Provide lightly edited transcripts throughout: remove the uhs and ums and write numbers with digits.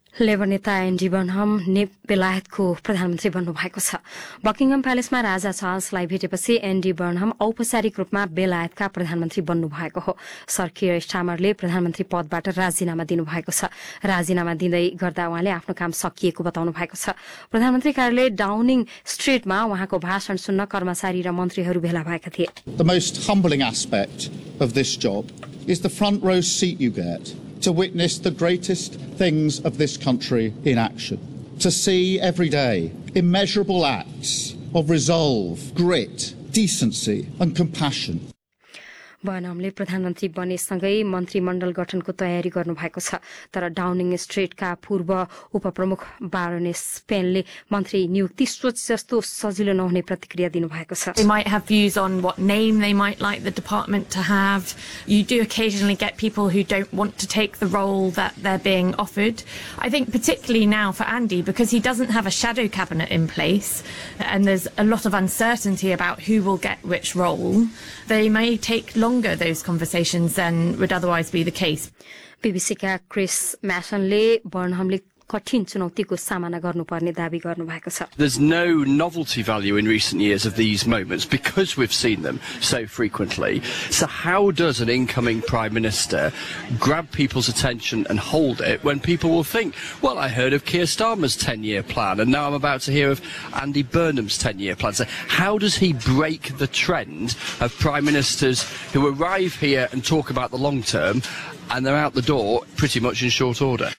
Labour नेता एन्डी Burnham बेलायतको प्रधानमन्त्री बन्नुभएको छ। बकिङहम प्यालेसमा राजा चार्ल्सलाई भेटेपछि एन्डी बर्नहम औपचारिक रूपमा बेलायतका प्रधानमन्त्री बन्नुभएको हो। सर कियर स्टामरले प्रधानमन्त्री पदबाट राजीनामा दिनुभएको छ। राजीनामा दिँदै गर्दा उहाँले आफ्नो काम सकिएको बताउनु भएको छ। प्रधानमन्त्री कार्यालय डाउनिङ स्ट्रीटमा उहाँको भाषण सुन्न कर्मचारी र मन्त्रीहरू भेला भएका थिए। The most humbling aspect of this job is the front row seat you get to witness the greatest things of this country in action. To see every day immeasurable acts of resolve, grit, decency and compassion. बर्नहमले प्रधानमन्त्री बनेसँगै मन्त्रीमण्डल गठनको तयारी गर्नुभएको छ। तर Downing स्ट्रीटका पूर्व उपप्रमुख बारोनेस पेनले मन्त्री नियुक्ति सोच जस्तो सजिलो नहुने प्रतिक्रिया दिनुभएको छ। They might have views on what name they might like the department to have. You do occasionally get people who don't want to take the role that they're being offered. I think particularly now for Andy, because he doesn't have a shadow cabinet in place and there's a lot of uncertainty about who will get which role, they may take longer those conversations than would otherwise be the case. बीबीसीका Chris म्यासनले बर्नहमले कठिन चुनौतीको सामना गर्नुपर्ने दाबी गर्नुभएको छ। There's no novelty value in recent years of these moments because we've seen them so frequently. So how does an incoming Prime Minister grab people's attention and hold it when people will think, well, I heard of Keir Starmer's 10-year plan and now I'm about to hear of Andy Burnham's 10-year plan. So how does he break the trend of Prime Ministers who arrive here and talk about the long term and they're out the door pretty much in short order?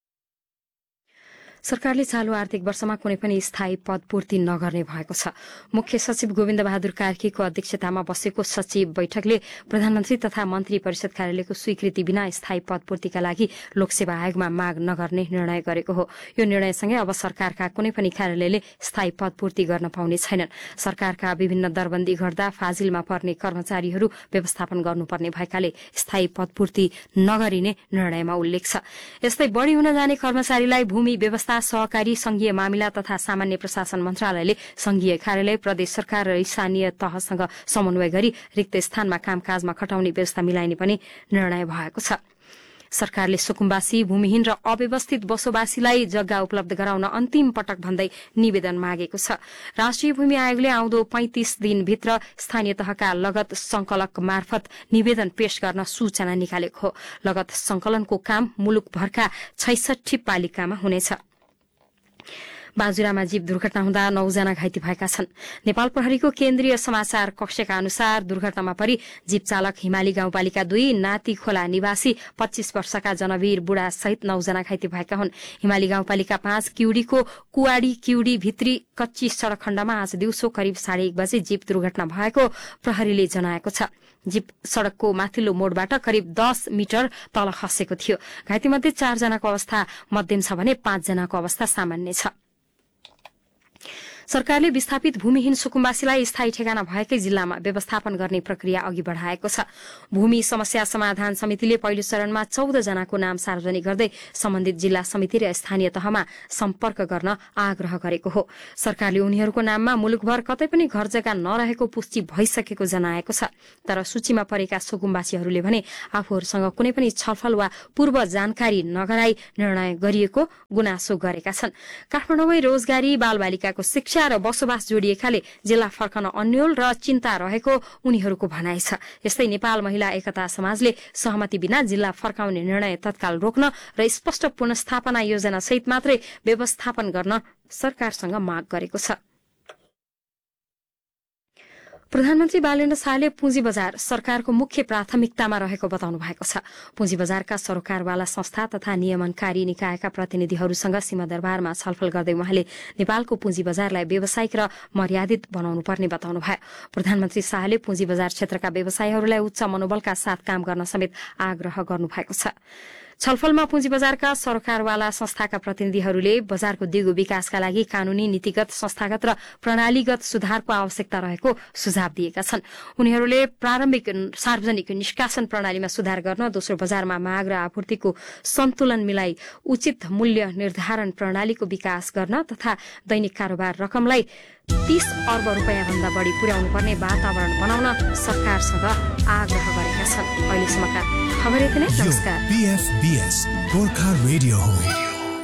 सरकारले चालू आर्थिक वर्षमा कुनै पनि स्थायी पद पूर्ति नगर्ने भएको छ। मुख्य सचिव गोविन्द बहादुर कार्कीको अध्यक्षतामा बसेको सचिव बैठकले प्रधानमन्त्री तथा मन्त्री परिषद कार्यालयको स्वीकृति बिना स्थायी पद पूर्तिका लागि लोकसेवा आयोगमा माग नगर्ने निर्णय गरेको हो। यो निर्णयसँगै अब सरकारका कुनै पनि कार्यालयले स्थायी पद पूर्ति गर्न पाउने छैनन्। सरकारका विभिन्न दरबन्दी गर्दा फाजिलमा पर्ने कर्मचारीहरू व्यवस्थापन गर्नुपर्ने भएकाले स्थायी पद पूर्ति नगरिने निर्णयमा उल्लेख छ। यस्तै बढ़ी हुन जाने कर्मचारीलाई भूमि व्यवस्था सहकारी संघीय मामिला तथा सामान्य प्रशासन मन्त्रालयले संघीय कार्यालय प्रदेश सरकार र स्थानीय तहसँग समन्वय गरी रिक्त स्थानमा कामकाजमा खटाउने व्यवस्था मिलाइने पनि निर्णय भएको छ। सरकारले सुकुम्बासी भूमिहीन र अव्यवस्थित बसोबासीलाई जग्गा उपलब्ध गराउन अन्तिम पटक भन्दै निवेदन मागेको छ। राष्ट्रिय भूमि आयोगले आउँदो 35 दिनभित्र स्थानीय तहका लगत संकलक मार्फत निवेदन पेश गर्न सूचना निकालेको हो। लगत संकलनको काम मुलुकभरका 66 पालिकामा हुनेछ। बाजुरामा जीव दुर्घटना हुँदा 9 जना घाइते भएका छन्। नेपाल प्रहरीको केन्द्रीय समाचार कक्षका अनुसार दुर्घटनामा परि जीव चालक हिमाली गाउँपालिका 2 नाती खोला निवासी 25 वर्षका जनवीर बुढा सहित 9 जना घाइते भएका हुन्। हिमाली गाउँपालिका 5 किउडीको कुवाडी किउडी भित्री कच्ची सड़क खण्डमा आज दिउँसो करिब 1:30 बजे जीव दुर्घटना भएको प्रहरीले जनाएको छ। जीव सड़कको माथिल्लो मोडबाट करिब 10 मिटर तल खसेको थियो। घाइतेमध्ये 4 जनाको अवस्था मध्यम छ भने 5 जनाको अवस्था सामान्य छ। सरकारले विस्थापित भूमिहीन सुकुम्बासीलाई स्थायी ठेगाना भएकै जिल्लामा व्यवस्थापन गर्ने प्रक्रिया अघि बढ़ाएको छ। भूमि समस्या समाधान समितिले पहिलो चरणमा 14 जनाको नाम सार्वजनिक गर्दै सम्बन्धित जिल्ला समिति र स्थानीय तहमा सम्पर्क गर्न आग्रह गरेको हो। सरकारले उनीहरूको नाममा मुलुकभर कतै पनि घर जग्गा नरहेको पुष्टि भइसकेको जनाएको छ। तर सूचीमा परेका सुकुम्बासीहरूले भने आफूहरूसँग कुनै पनि छलफल वा पूर्व जानकारी नगराई निर्णय गरिएको गुनासो गरेका छन्। काठमाडौँमै रोजगारी बालबालिकाको शिक्षा र बसोबास जोडिएकाले जिल्ला फर्कन अन्यल र चिन्ता रहेको उनीहरूको भनाइ छ। यस्तै नेपाल महिला एकता समाजले सहमति बिना जिल्ला फर्काउने निर्णय तत्काल रोक्न र स्पष्ट पुनर्स्थापना योजना सहित मात्रै व्यवस्थापन गर्न सरकारसँग माग गरेको छ। प्रधानमन्त्री बालेन्द्र शाहले पुँजी बजार सरकारको मुख्य प्राथमिकतामा रहेको बताउनु भएको छ। पुँजी बजारका सरोकारवाला संस्था तथा नियमनकारी निकायका प्रतिनिधिहरूसँग सिंहदरबारमा छलफल गर्दै उहाँले नेपालको पुँजी बजारलाई व्यावसायिक र मर्यादित बनाउनु पर्ने बताउनु भयो। प्रधानमन्त्री शाहले पुँजी बजार क्षेत्रका व्यवसायीहरूलाई उच्च मनोबलका साथ काम गर्न समेत आग्रह गर्नुभएको छ। छलफलमा पुँजी बजारका सरकारवाला संस्थाका प्रतिनिधिहरूले बजारको दिगो विकासका लागि कानूनी नीतिगत संस्थागत र प्रणालीगत सुधारको आवश्यकता रहेको सुझाव दिएका छन्। उनीहरूले प्रारम्भिक सार्वजनिक निष्कासन प्रणालीमा सुधार गर्न, दोस्रो बजारमा माग र आपूर्तिको सन्तुलन मिलाई उचित मूल्य निर्धारण प्रणालीको विकास गर्न तथा दैनिक कारोबार रकमलाई 30 अर्ब रुपैयाँ भन्दा बढ़ी पुर्याउनु पर्ने वातावरण बनाउन सरकारसँग आग्रह गरेका छन्। अहिलेसम्मका खबर यति नै। नमस्कार। PFBS गोर्खा रेडियो हो।